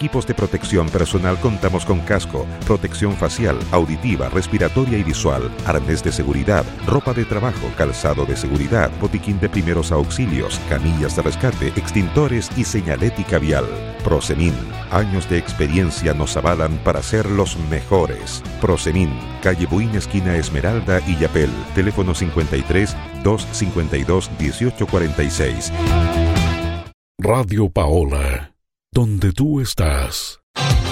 equipos de protección personal contamos con casco, protección facial, auditiva, respiratoria y visual, arnés de seguridad, ropa de trabajo, calzado de seguridad, botiquín de primeros auxilios, camillas de rescate, extintores y señalética vial. Prosemin, años de experiencia nos avalan para ser los mejores. Prosemin, calle Buin, esquina Esmeralda y Yapel, teléfono 53 252 1846. Radio Paola, donde tú estás.